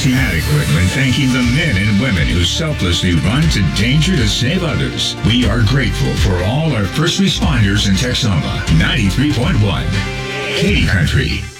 adequate when thanking the men and women who selflessly run to danger to save others. We are grateful for all our first responders in Texoma. 93.1 Katy Country.